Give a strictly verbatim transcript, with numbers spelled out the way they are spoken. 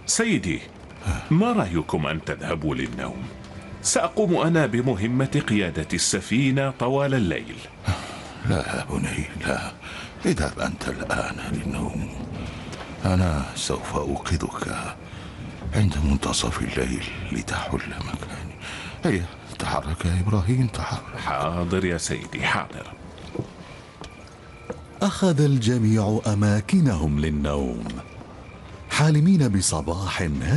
سيدي، ما رأيكم أن تذهبوا للنوم؟ سأقوم أنا بمهمة قيادة السفينة طوال الليل. لا يا بني، لا، اذهب أنت الآن للنوم. أنا سوف أوقظك عند منتصف الليل لتحل مكاني. هيا تحرك يا إبراهيم، تحرك. حاضر يا سيدي، حاضر. أخذ الجميع أماكنهم للنوم، حالمين بصباح